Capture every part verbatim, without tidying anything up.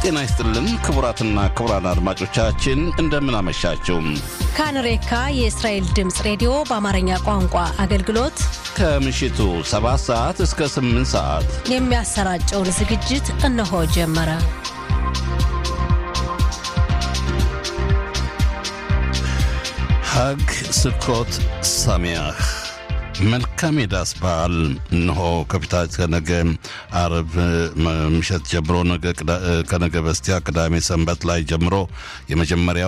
ጤና ይስጥልን ክቡራትና ክቡራን አድማጮቻችን እንደምን አመሻችሁ። ካንሬካ የእስራኤል ድምጽ ሬዲዮ በአማርኛ ቋንቋ አገልግሎት ከምሽቱ ሰባት ሰዓት እስከ ስምንት ሰዓት የሚያሰራጨውን ዝግጅት እነሆ ጀመረ። ሀግ ስኮት ሳሚያህ መልካም የዳስ በዓል እንሆ ከፊታችን ከነገ አርብ ምሽት ጀምሮ ነገ ከነገ በስቲያ ቅዳሜ ሰንበት ላይ ጀምሮ የመጀመሪያው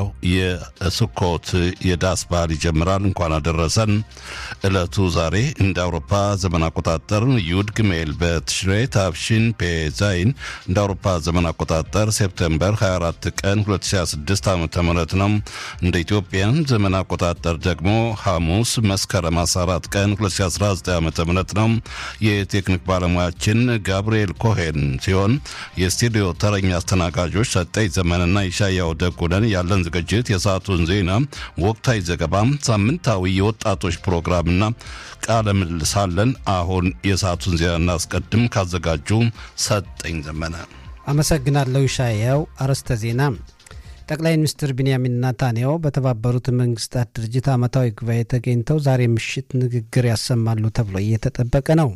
የስኮት የዳስ በዓል ይጀምራል። እንኳን አደረሰን። ዕለቱ ዛሬ እንደ አውሮፓ ዘመን አቆጣጠር ዩድ ግሜል በትሽሬ ታፍሺን ፔዛይን እንደ አውሮፓ ዘመን አቆጣጠር ሴፕቴምበር ሃያ አራት ቀን ሁለት ሺህ ስድስት ዓመተ ምህረት ነው። እንደ ኢትዮጵያን ዘመን አቆጣጠር ደግሞ ሐሙስ መስከረም አስራ አራት ቀን ሁለት ሺህ አስራ ዘጠኝ ዓመተ ምህረት ነው። የቴክኒክ ባለሙያችን ጋብርኤል ኮሄን ሲሆን የስቱዲዮ ተረኛ አስተናጋጆች ሰጠኝ ዘመንና ኢሻያው ደጉነን። ያለን ዝግጅት የሰዓቱን ዜና፣ ወቅታዊ ዘገባ፣ ሳምንታዊ የወጣቶች ፕሮግራምና ቃለ ምልልስ አለን። አሁን የሰዓቱን ዜና እናስቀድም። ካዘጋጁ ሰጠኝ ዘመነ። አመሰግናለሁ ኢሻያው። አርዕስተ ዜና። ጠቅላይ ሚኒስትር ቢንያሚን ኔታንያሁ በተባበሩት መንግስታት ድርጅት ዓመታዊ ጉባኤ ተገኝተው ዛሬ ምሽት ንግግር ያሰማሉ ተብሎ እየተጠበቀ ነው።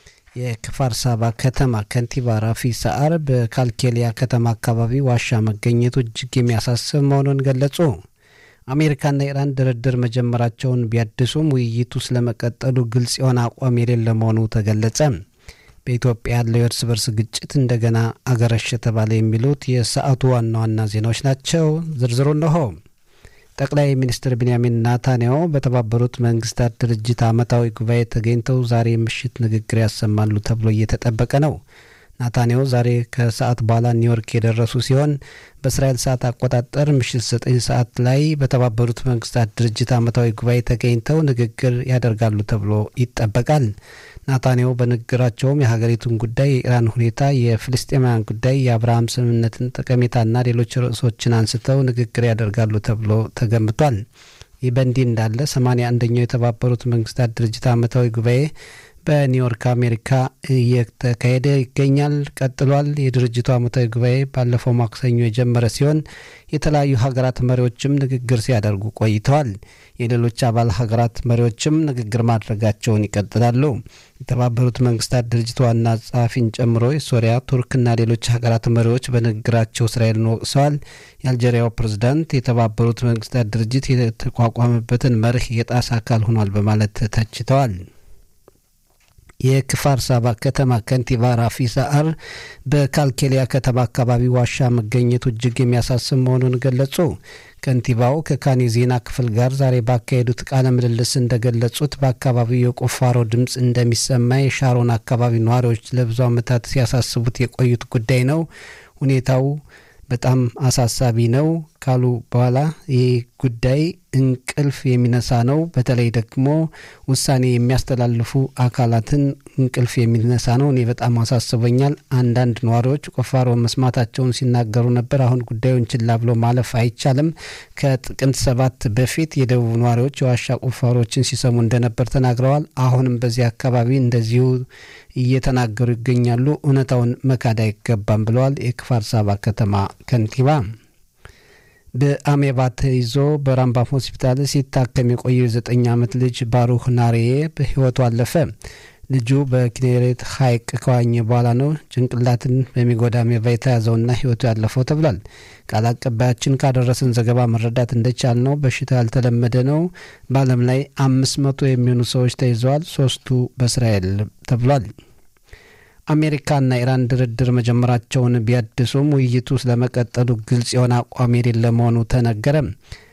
የክፋር ሳባ ከተማ ከንቲባ ራፊ ሰዓር በካልኬሊያ ከተማ አካባቢ ዋሻ መገኘቱ እጅግ የሚያሳስብ መሆኑን ገለጹ። አሜሪካና ኢራን ድርድር መጀመራቸውን ቢያድሱም ውይይቱ ስለመቀጠሉ ግልጽ የሆነ አቋም የሌለ መሆኑ ተገለጸ። በኢትዮጵያ ያለው የእርስ በርስ ግጭት እንደገና አገረሽ ተባለ። የሚሉት የሰዓቱ ዋና ዋና ዜናዎች ናቸው። ዝርዝሩ እነሆ። ጠቅላይ ሚኒስትር ቢንያሚን ኔታንያሁ በተባበሩት መንግስታት ድርጅት ዓመታዊ ጉባኤ ተገኝተው ዛሬ ምሽት ንግግር ያሰማሉ ተብሎ እየተጠበቀ ነው። ኔታንያሁ ዛሬ ከሰዓት በኋላ ኒውዮርክ የደረሱ ሲሆን በእስራኤል ሰዓት አቆጣጠር ምሽት ዘጠኝ ሰዓት ላይ በተባበሩት መንግስታት ድርጅት ዓመታዊ ጉባኤ ተገኝተው ንግግር ያደርጋሉ ተብሎ ይጠበቃል። ኔታንያሁ በንግግራቸውም የሀገሪቱን ጉዳይ፣ የኢራን ሁኔታ፣ የፍልስጤማውያን ጉዳይ፣ የአብርሃም ስምምነትን ጠቀሜታና ሌሎች ርዕሶችን አንስተው ንግግር ያደርጋሉ ተብሎ ተገምቷል። ይህ በእንዲህ እንዳለ ሰማንያ አንደኛው የተባበሩት መንግስታት ድርጅት ዓመታዊ ጉባኤ በኒውዮርክ አሜሪካ እየተካሄደ ይገኛል ቀጥሏል። የድርጅቱ ዓመታዊ ጉባኤ ባለፈው ማክሰኞ የጀመረ ሲሆን የተለያዩ ሀገራት መሪዎችም ንግግር ሲያደርጉ ቆይተዋል። የሌሎች አባል ሀገራት መሪዎችም ንግግር ማድረጋቸውን ይቀጥላሉ። የተባበሩት መንግስታት ድርጅት ዋና ጸሐፊን ጨምሮ የሶሪያ፣ ቱርክና ሌሎች ሀገራት መሪዎች በንግግራቸው እስራኤልን ወቅሰዋል። የአልጄሪያው ፕሬዝዳንት የተባበሩት መንግስታት ድርጅት የተቋቋመበትን መርህ የጣሰ አካል ሆኗል በማለት ተችተዋል። የክፋር ሳባ ከተማ ከንቲባ ራፊ ሰዓር በካልኬሊያ ከተማ አካባቢ ዋሻ መገኘቱ እጅግ የሚያሳስብ መሆኑን ገለጹ። ከንቲባው ከካኒ ዜና ክፍል ጋር ዛሬ ባካሄዱት ቃለ ምልልስ እንደገለጹት በአካባቢው የቁፋሮ ድምፅ እንደሚሰማ የሻሮን አካባቢ ነዋሪዎች ለብዙ ዓመታት ሲያሳስቡት የቆዩት ጉዳይ ነው። ሁኔታው በጣም አሳሳቢ ነው ካሉ በኋላ ይህ ጉዳይ እንቅልፍ የሚነሳ ነው፣ በተለይ ደግሞ ውሳኔ የሚያስተላልፉ አካላትን እንቅልፍ የሚነሳ ነው። እኔ በጣም አሳስቦኛል። አንዳንድ ነዋሪዎች ቁፋሮ መስማታቸውን ሲናገሩ ነበር። አሁን ጉዳዩን ችላ ብሎ ማለፍ አይቻልም። ከጥቅምት ሰባት በፊት የደቡብ ነዋሪዎች የዋሻ ቁፋሮችን ሲሰሙ እንደነበር ተናግረዋል። አሁንም በዚህ አካባቢ እንደዚሁ እየተናገሩ ይገኛሉ። እውነታውን መካድ አይገባም ብለዋል የክፋር ሳባ ከተማ ከንቲባ። በአሜባ ተይዞ በራምባም ሆስፒታል ሲታከም የቆየው የዘጠኝ ዓመት ልጅ ባሩክ ናሬዬ በህይወቱ አለፈ። ልጁ በኪኔሬት ሐይቅ ከዋኘ በኋላ ነው ጭንቅላትን በሚጎዳ አሜባ የተያዘውና ህይወቱ ያለፈው ተብሏል። ቃል አቀባያችን ካደረሰን ዘገባ መረዳት እንደቻል ነው በሽታ ያልተለመደ ነው። በዓለም ላይ አምስት መቶ የሚሆኑ ሰዎች ተይዘዋል፣ ሶስቱ በእስራኤል ተብሏል። አሜሪካና ኢራን ድርድር መጀመራቸውን ቢያድሱም ውይይቱ ስለመቀጠሉ ግልጽ የሆነ አቋም የሌለ መሆኑ ተነገረ።